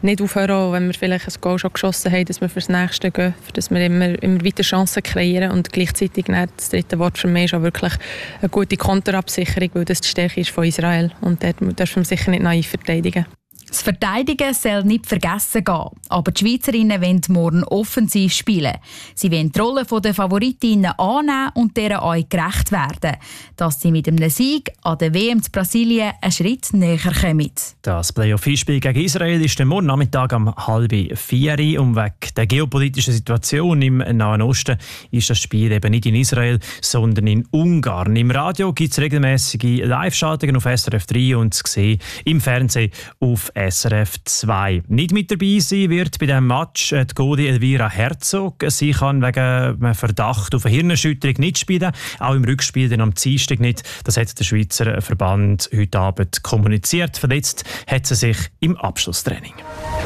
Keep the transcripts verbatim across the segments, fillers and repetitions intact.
nicht aufhören, wenn wir vielleicht ein Goal schon geschossen haben, dass wir fürs Nächste gehen, dass wir immer, immer weiter Chancen kreieren und gleichzeitig das dritte Wort für mich ist auch wirklich eine gute Konterabsicherung, weil das die Stärke ist von Israel und dort dürfen wir sicher nicht naiv verteidigen. Das Verteidigen soll nicht vergessen gehen. Aber die Schweizerinnen wollen morgen offensiv spielen. Sie wollen die Rolle der Favoritinnen annehmen und deren auch gerecht werden. Dass sie mit einem Sieg an der W M zu Brasilien einen Schritt näher kommen. Das Playoff-Spiel gegen Israel ist morgen Nachmittag um halb vier. Und wegen der geopolitischen Situation im Nahen Osten ist das Spiel eben nicht in Israel, sondern in Ungarn. Im Radio gibt es regelmäßige Live-Schaltungen auf S R F drei und zu sehen im Fernsehen auf S R F zwei. Nicht mit dabei sein wird bei diesem Match die Godi Elvira Herzog. Sie kann wegen einem Verdacht auf eine Hirnerschütterung nicht spielen, auch im Rückspiel dann am Dienstag nicht. Das hat der Schweizer Verband heute Abend kommuniziert. Verletzt hat sie sich im Abschlusstraining.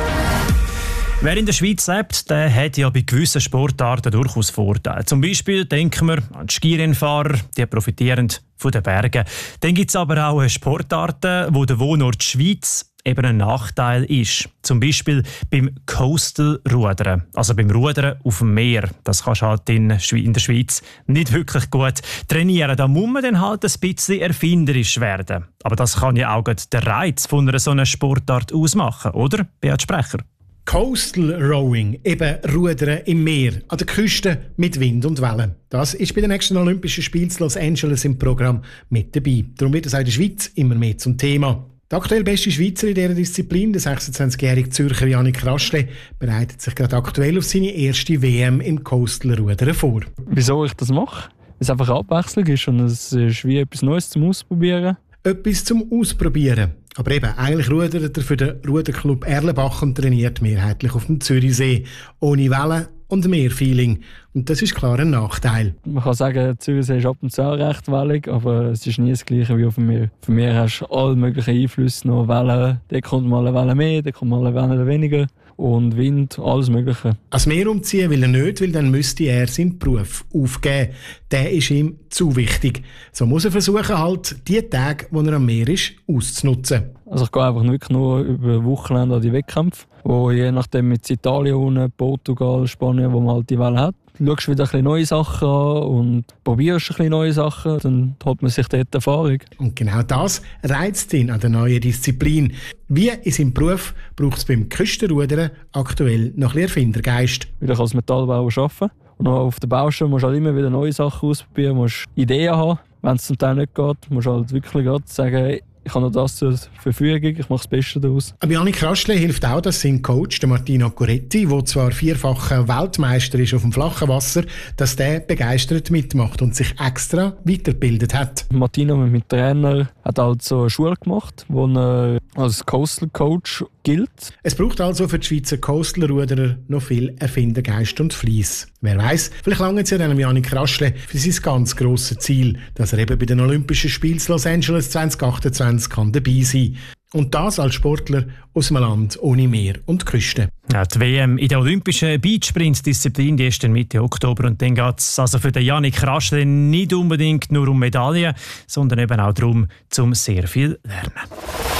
Wer in der Schweiz lebt, der hat ja bei gewissen Sportarten durchaus Vorteile. Zum Beispiel denken wir an die Skirennfahrer, die profitieren von den Bergen. Dann gibt es aber auch Sportarten, wo der Wohnort Schweiz eben ein Nachteil ist. Zum Beispiel beim Coastal-Rudern, also beim Rudern auf dem Meer. Das kannst du halt in der Schweiz nicht wirklich gut trainieren. Da muss man dann halt ein bisschen erfinderisch werden. Aber das kann ja auch der Reiz von einer solchen Sportart ausmachen, oder, Beat Sprecher? Coastal Rowing, eben Rudern im Meer, an der Küste mit Wind und Wellen. Das ist bei den nächsten Olympischen Spielen in Los Angeles im Programm mit dabei. Darum wird es auch in der Schweiz immer mehr zum Thema. Der aktuell beste Schweizer in dieser Disziplin, der sechsundzwanzigjährige Zürcher Yannick Raschle, bereitet sich gerade aktuell auf seine erste W M im Coastal-Rudern vor. Wieso ich das mache? Weil es einfach Abwechslung ist und es ist wie etwas Neues zum Ausprobieren. Etwas zum Ausprobieren. Aber eben, eigentlich rudert er für den Ruderclub Erlenbach und trainiert mehrheitlich auf dem Zürichsee. Ohne Wellen und Meerfeeling. Und das ist klar ein Nachteil. Man kann sagen, der Zürichsee ist ab und zu auch recht wellig, aber es ist nie das Gleiche wie auf dem Meer. Auf dem Meer hast du alle möglichen Einflüsse, noch Wellen. Da kommt mal eine Welle mehr, da kommt mal eine Welle weniger. Und Wind, alles Mögliche. Ans Meer umziehen will er nicht, weil dann müsste er seinen Beruf aufgeben. Der ist ihm zu wichtig. So muss er versuchen, halt die Tage, wo er am Meer ist, auszunutzen. Also ich gehe einfach wirklich nur über Wochenende an die Wettkämpfe, wo je nachdem mit Italien unten, Portugal, Spanien, wo man halt die Welle hat. Schaust wieder ein bisschen neue Sachen an und probierst ein bisschen neue Sachen, dann holt man sich dort Erfahrung. Und genau das reizt ihn an der neuen Disziplin. Wie in seinem Beruf braucht es beim Küstenrudern aktuell noch ein bisschen Erfindergeist. Wieder als Metallbauer arbeiten. Und noch auf der Baustelle musst du halt immer wieder neue Sachen ausprobieren, musst Ideen haben. Wenn es zum Teil nicht geht, musst du halt wirklich gerade sagen, ich habe noch das zur Verfügung, ich mache das Beste daraus. Aber Yannick Raschle hilft auch, dass sein Coach, der Martino Coretti, der zwar vierfacher Weltmeister ist auf dem flachen Wasser, dass der begeistert mitmacht und sich extra weitergebildet hat. Martino, mein Trainer, hat halt so eine Schule gemacht, wo er als Coastal Coach gilt. Es braucht also für die Schweizer Coastal-Ruderer noch viel Erfindergeist und Fleiss. Wer weiss, vielleicht langt es ja dann Yannick Raschle für sein ganz grosses Ziel, dass er eben bei den Olympischen Spielen Los Angeles zwanzig achtundzwanzig kann dabei sein. Und das als Sportler aus einem Land ohne Meer und Küste. Ja, die W M in der olympischen Beachsprint-Disziplin, die ist dann Mitte Oktober. Und dann geht es also für den Yannick Raschle nicht unbedingt nur um Medaillen, sondern eben auch darum, zum sehr viel lernen.